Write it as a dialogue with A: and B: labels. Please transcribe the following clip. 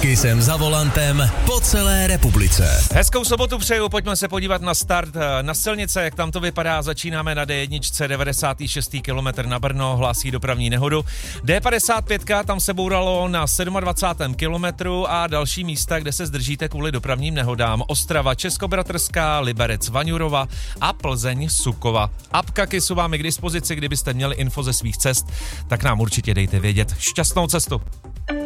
A: Kisem za volantem po celé republice.
B: Hezkou sobotu přeju, pojďme se podívat na start na silnice, jak tam to vypadá. Začínáme na D1, 96. kilometr na Brno, hlásí dopravní nehodu. D55, tam se bouralo na 27. kilometru a další místa, kde se zdržíte kvůli dopravním nehodám. Ostrava Českobratrská, Liberec Vaňurova a Plzeň Sukova. Apka Kisu vám je k dispozici, kdybyste měli info ze svých cest, tak nám určitě dejte vědět. Šťastnou cestu.